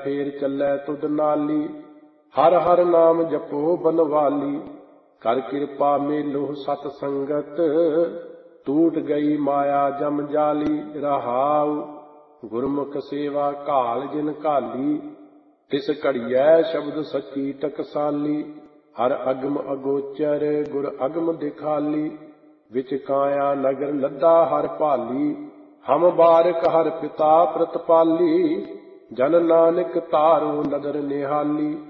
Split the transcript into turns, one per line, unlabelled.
ਫੇਰ ਚੱਲੈ ਤੁਧ ਨਾਲੀ। ਹਰ ਹਰ ਨਾਮ ਜਪੋ ਬਨਵਾਲੀ। ਕਰ ਕਿਰਪਾ ਮੇਲੋ ਸਤ ਸੰਗਤ, ਟੂਟ ਗਈ ਮਾਇਆ ਜਮ ਜਾਲੀ। ਰਹਾਉ ਗੁਰਮੁਖ ਸੇਵਾ ਘਾਲ ਜਿਨ ਘਾਲੀ, ਤਿਸ ਘੜੀਐ ਸ਼ਬਦ ਸੱਚੀ ਟਕਸਾਲੀ। ਹਰ ਅਗਮ ਅਗੋਚਰ ਗੁਰ ਅਗਮ ਦਿਖਾਲੀ, ਵਿਚ ਕਾਇਆ ਨਗਰ ਲੱਦਾ ਹਰ ਭਾਲੀ। ਹਮ ਬਾਰਕ ਹਰ ਪਿਤਾ ਪ੍ਰਤਪਾਲੀ, ਜਨ ਨਾਨਕ ਤਾਰੋ ਨਦਰ ਨਿਹਾਲੀ।